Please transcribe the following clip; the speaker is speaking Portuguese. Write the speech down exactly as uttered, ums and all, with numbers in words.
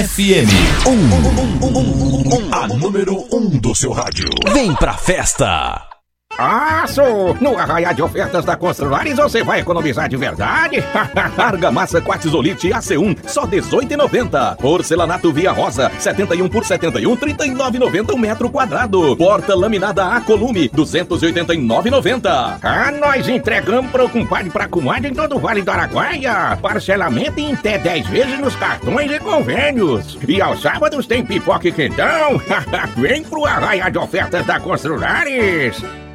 F M um, um, um, um, um, a número um do seu rádio. Vem pra festa! Aço! No arraial de ofertas da Construlares você vai economizar de verdade? Argamassa Quartzolite A C um, só dezoito reais e noventa centavos. Porcelanato Via Rosa, setenta e um por setenta e um, trinta e nove reais e noventa centavos um metro quadrado. Porta laminada Acolume, duzentos e oitenta e nove reais e noventa centavos. Ah, nós entregamos pro compadre pra comadre em todo o Vale do Araguaia. Parcelamento em até dez vezes nos cartões e convênios. E aos sábados tem pipoca e quentão. Vem pro arraial de ofertas da Construlares.